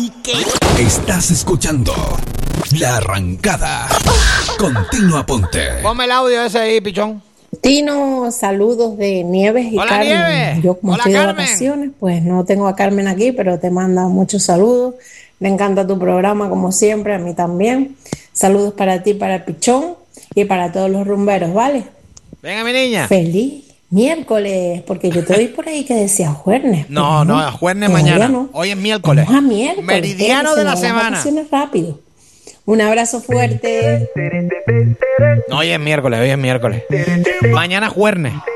¿Y qué? Estás escuchando La Arrancada. Continua Ponte. Ponme el audio ese ahí, pichón. Tino, saludos de Nieves y Hola, Carmen. Nieves. Yo como Hola, estoy de Carmen. vacaciones, pues no tengo a Carmen aquí, pero te manda muchos saludos. Le encanta tu programa, como siempre, a mí también. Saludos para ti, para el Pichón y para todos los rumberos, ¿vale? Venga, mi niña. Feliz miércoles, porque yo te oí por ahí que decía jueves. No, jueves mañana. No. Hoy es miércoles. Vamos a miércoles. Meridiano de la las semana. vacaciones rápido. Un abrazo fuerte. No, hoy es miércoles. Mañana jueves.